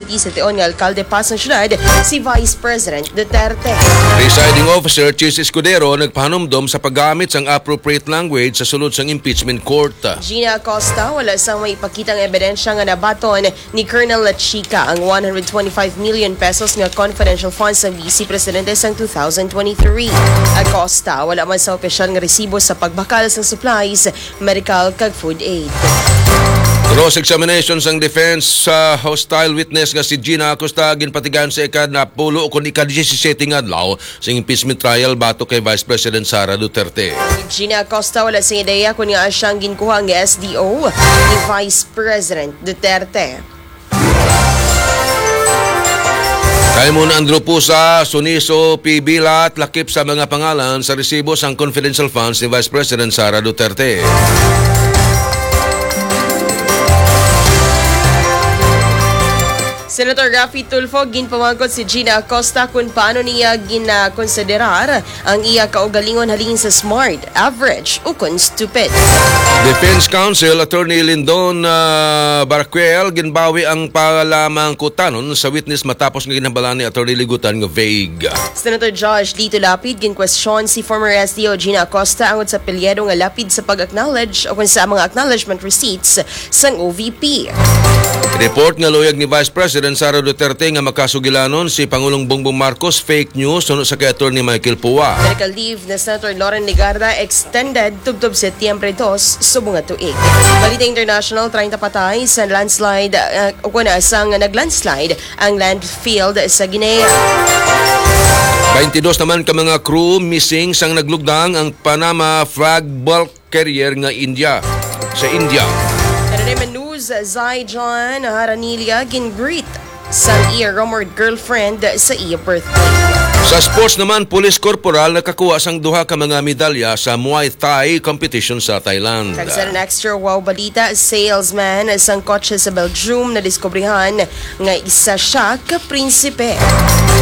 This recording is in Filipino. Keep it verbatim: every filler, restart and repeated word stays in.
City sa tiyon nga alkalde pa sa syudad si Vice President Duterte. Presiding Officer Chis Escudero nagpahanumdom sa paggamit sang appropriate language sa sulod sang impeachment court. Gina Acosta wala sang may ipakitang ebidensya nga nabaton ni Colonel Lachica ang one hundred twenty-five million pesos nga confidential funds sa Vice Presidente sang two thousand twenty-three. Acosta wala man sa opisyal nga resibo sa pagbakal sang supplies, medical kag food aid. Cross-examination sang defense sa hostile witness nga si Gina Acosta ginpatigan sa ikad na pulo o kung ika-seventeen adlaw sa impeachment trial bato kay Vice President Sara Duterte. Gina Acosta wala sa ideya kung nga siyang ginkuha ang S D O ni Vice President Duterte. Kay muna Andrew Pusa, Suniso, P. Bilat, lakip sa mga pangalan sa resibo sang confidential funds ni Vice President Sara Duterte. Senator Raffy Tulfo ginpamangkot si Gina Acosta kung paano niya ginakonsiderar ang iya kaugalingon halin sa smart, average o kung stupid. Defense Counsel Attorney Lindon uh, Barquel ginbawi ang palamang kutanon sa witness matapos nga ginhambalan ni Attorney Ligutan nga vague. Senator Josh Lito Lapid ginkwestiyon si former S D O Gina Acosta angod sa pilyado nga lapid sa pag-acknowledge o kung sa mga acknowledgement receipts sang O V P. Report nga luyag ni Vice President Sara Duterte nga makasugilanon si Pangulong Bongbong Marcos fake news sunod sa kay Attorney Michael Pua. Medical leave na Senator Loren Legarda extended tubtob Setyembre two subong nga tuig. Balita International, thirty patay sa landslide uh, o kuna sang naglandslide ang landfill sa Guinea. twenty-two naman ka mga crew missing sang naglugdang ang Panama flag bulk carrier nga India sa India. Karaniman news, Zai John Haranilia gin-greet sa iya rumored girlfriend sa iya birthday. Sa sports naman, Police Corporal nakakuha sang duha ka mga medalya sa Muay Thai competition sa Thailand. Kag sa extra wow balita, salesman sang kotse sa Belgium na diskubrihan nga isa siya ka prinsipe.